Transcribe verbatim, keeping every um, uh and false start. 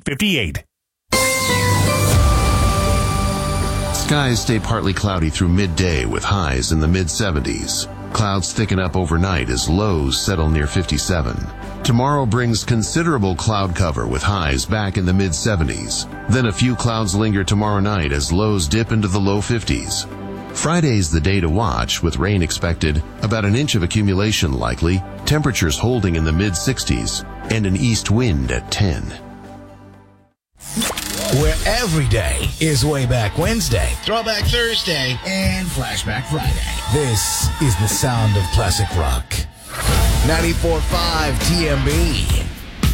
fifty-eight. Skies stay partly cloudy through midday with highs in the mid seventies. Clouds thicken up overnight as lows settle near fifty-seven. Tomorrow brings considerable cloud cover with highs back in the mid seventies. Then a few clouds linger tomorrow night as lows dip into the low fifties. Friday's the day to watch with rain expected, about an inch of accumulation likely, temperatures holding in the mid sixties, and an east wind at ten. Where every day is Way Back Wednesday, Throwback Thursday, and Flashback Friday. This is the sound of classic rock. ninety-four point five T M B.